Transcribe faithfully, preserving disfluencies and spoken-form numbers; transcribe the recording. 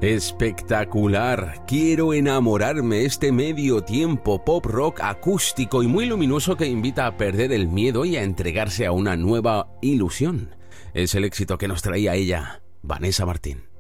Espectacular, quiero enamorarme, este medio tiempo pop rock acústico y muy luminoso que invita a perder el miedo y a entregarse a una nueva ilusión. Es el éxito que nos traía ella, Vanessa Martín.